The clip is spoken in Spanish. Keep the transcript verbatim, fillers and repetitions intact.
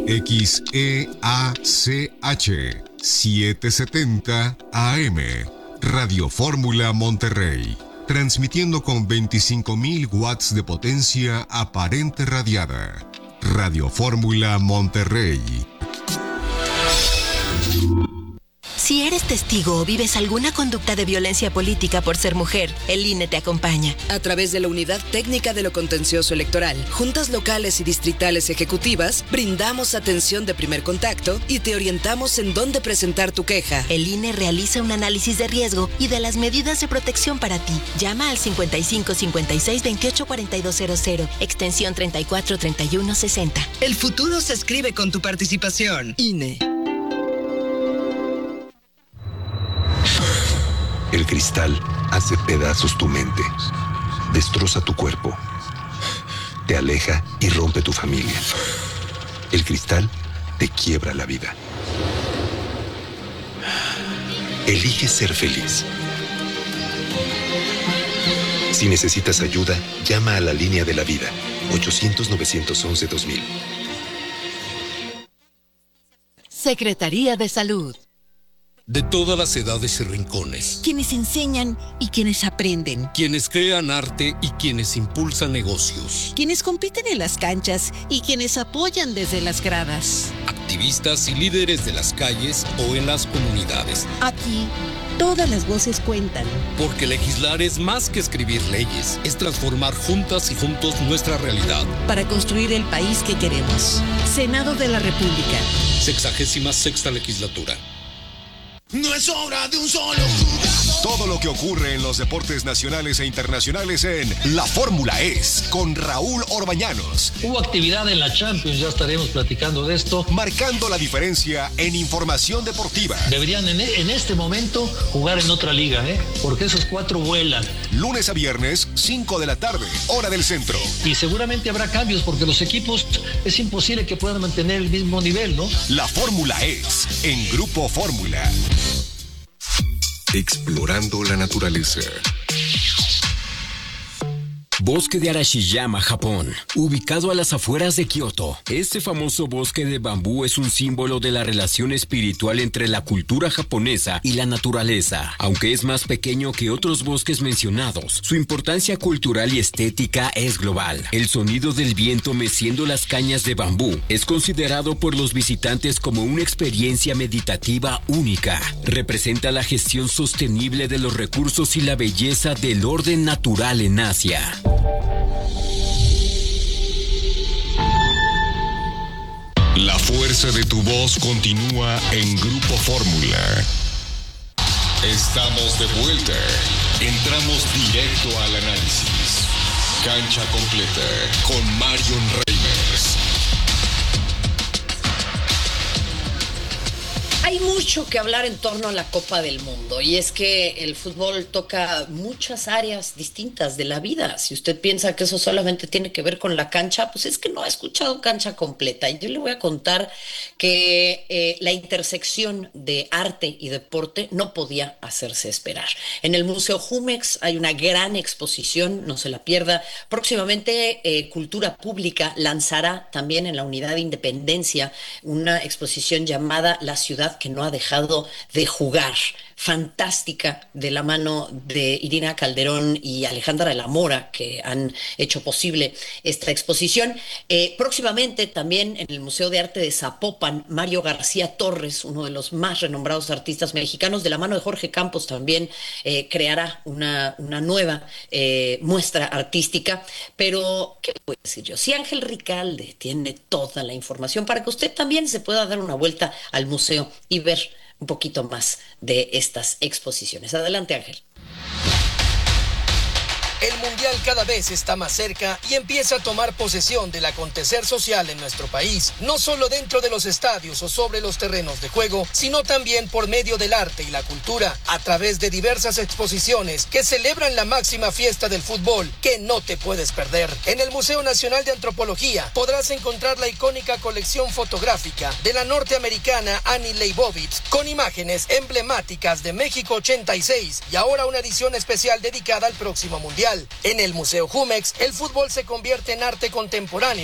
X E A C H setecientos setenta A M. Radio Fórmula Monterrey. Transmitiendo con veinticinco mil watts de potencia aparente radiada. Radio Fórmula Monterrey. Si eres testigo o vives alguna conducta de violencia política por ser mujer, el I N E te acompaña. A través de la Unidad Técnica de lo Contencioso Electoral, juntas locales y distritales ejecutivas, brindamos atención de primer contacto y te orientamos en dónde presentar tu queja. El I N E realiza un análisis de riesgo y de las medidas de protección para ti. Llama al cincuenta y cinco cincuenta y seis veintiocho cuarenta y dos cero cero, extensión treinta y cuatro treinta y uno sesenta. El futuro se escribe con tu participación. I N E. El cristal hace pedazos tu mente, destroza tu cuerpo, te aleja y rompe tu familia. El cristal te quiebra la vida. Elige ser feliz. Si necesitas ayuda, llama a la línea de la vida, ochocientos, novecientos once, dos mil. Secretaría de Salud. De todas las edades y rincones. Quienes enseñan y quienes aprenden. Quienes crean arte y quienes impulsan negocios. Quienes compiten en las canchas y quienes apoyan desde las gradas. Activistas y líderes de las calles o en las comunidades. Aquí, todas las voces cuentan. Porque legislar es más que escribir leyes. Es transformar juntas y juntos nuestra realidad. Para construir el país que queremos. Senado de la República. Sexagésima sexta legislatura. No es obra de un solo jugador. Todo lo que ocurre en los deportes nacionales e internacionales en La Fórmula Es con Raúl Orbañanos. Hubo actividad en la Champions, ya estaremos platicando de esto. Marcando la diferencia en información deportiva. Deberían en, en este momento jugar en otra liga, ¿eh? Porque esos cuatro vuelan. Lunes a viernes, cinco de la tarde, hora del centro. Y seguramente habrá cambios porque los equipos es imposible que puedan mantener el mismo nivel, ¿no? La Fórmula Es en Grupo Fórmula. Explorando la naturaleza. Bosque de Arashiyama, Japón, ubicado a las afueras de Kioto. Este famoso bosque de bambú es un símbolo de la relación espiritual entre la cultura japonesa y la naturaleza. Aunque es más pequeño que otros bosques mencionados, su importancia cultural y estética es global. El sonido del viento meciendo las cañas de bambú es considerado por los visitantes como una experiencia meditativa única. Representa la gestión sostenible de los recursos y la belleza del orden natural en Asia. La fuerza de tu voz continúa en Grupo Fórmula. Estamos de vuelta. Entramos directo al análisis. Cancha completa con Marion Reimers. Hay mucho que hablar en torno a la Copa del Mundo y es que el fútbol toca muchas áreas distintas de la vida. Si usted piensa que eso solamente tiene que ver con la cancha, pues es que no ha escuchado Cancha Completa. Y yo le voy a contar que eh, la intersección de arte y deporte no podía hacerse esperar. En el Museo Jumex hay una gran exposición, no se la pierda. Próximamente eh, Cultura Pública lanzará también en la Unidad de Independencia una exposición llamada La Ciudad que no ha dejado de jugar, fantástica, de la mano de Irina Calderón y Alejandra de la Mora, que han hecho posible esta exposición. Eh, próximamente también en el Museo de Arte de Zapopan, Mario García Torres, uno de los más renombrados artistas mexicanos, de la mano de Jorge Campos también eh, creará una, una nueva eh, muestra artística. Pero, ¿qué puedo decir yo? Si Ángel Ricalde tiene toda la información para que usted también se pueda dar una vuelta al museo y ver un poquito más de estas exposiciones. Adelante, Ángel. El Mundial cada vez está más cerca y empieza a tomar posesión del acontecer social en nuestro país, no solo dentro de los estadios o sobre los terrenos de juego, sino también por medio del arte y la cultura, a través de diversas exposiciones que celebran la máxima fiesta del fútbol que no te puedes perder. En el Museo Nacional de Antropología podrás encontrar la icónica colección fotográfica de la norteamericana Annie Leibovitz, con imágenes emblemáticas de México ochenta y seis y ahora una edición especial dedicada al próximo Mundial. En el Museo Jumex, el fútbol se convierte en arte contemporáneo